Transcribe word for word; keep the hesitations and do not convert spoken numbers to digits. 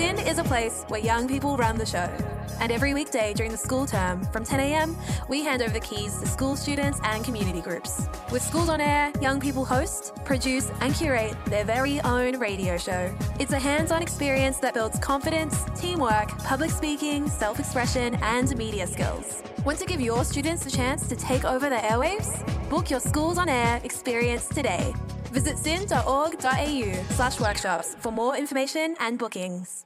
SYN is a place where young people run the show. And every weekday during the school term, from ten a.m, we hand over the keys to school students and community groups. With Schools on Air, young people host, produce and curate their very own radio show. It's a hands-on experience that builds confidence, teamwork, public speaking, self-expression and media skills. Want to give your students the chance to take over the airwaves? Book your Schools on Air experience today. Visit syn.org.au slash workshops for more information and bookings.